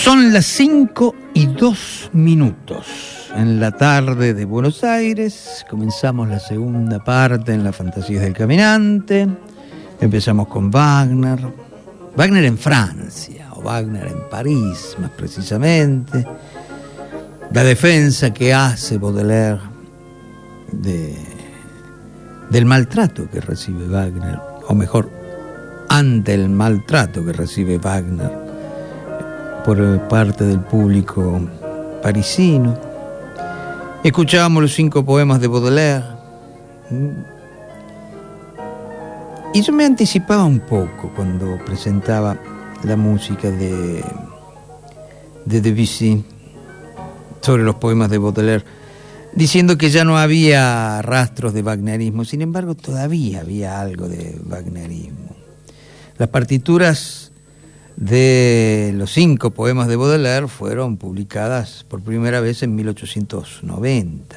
Son las 5:02 en la tarde de Buenos Aires. Comenzamos la segunda parte en las Fantasías del Caminante. Empezamos con Wagner. Wagner en Francia, o Wagner en París, más precisamente. La defensa que hace Baudelaire del maltrato que recibe Wagner, o mejor, ante el maltrato que recibe Wagner por parte del público parisino. Escuchábamos los 5 poemas de Baudelaire. Y yo me anticipaba un poco cuando presentaba la música de Debussy sobre los poemas de Baudelaire, diciendo que ya no había rastros de wagnerismo. Sin embargo, todavía había algo de wagnerismo. Las partituras de los 5 poemas de Baudelaire fueron publicadas por primera vez en 1890.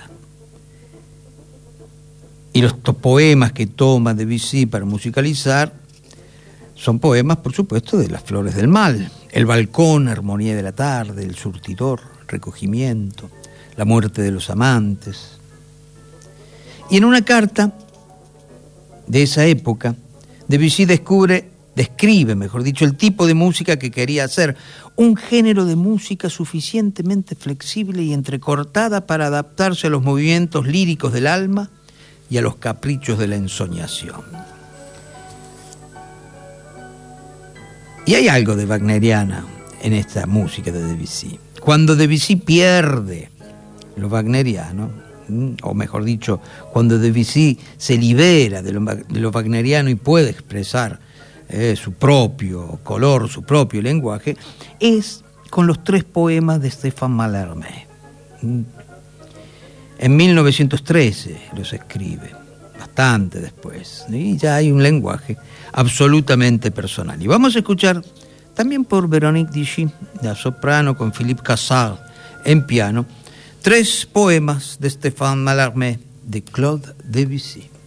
Y los poemas que toma Debussy para musicalizar son poemas, por supuesto, de Las Flores del Mal, El Balcón, Armonía de la Tarde, El Surtidor, Recogimiento, La Muerte de los Amantes. Y en una carta de esa época, Debussy describe, el tipo de música que quería hacer, un género de música suficientemente flexible y entrecortada para adaptarse a los movimientos líricos del alma y a los caprichos de la ensoñación. Y hay algo de wagneriana en esta música de Debussy. Cuando Debussy pierde lo wagneriano, o mejor dicho, cuando Debussy se libera de lo wagneriano y puede expresar su propio color, su propio lenguaje, es con los 3 poemas de Stéphane Mallarmé. En 1913 los escribe, bastante después, y ya hay un lenguaje absolutamente personal. Y vamos a escuchar también por Véronique Dichy, la soprano, con Philippe Cassard en piano, 3 poemas de Stéphane Mallarmé de Claude Debussy.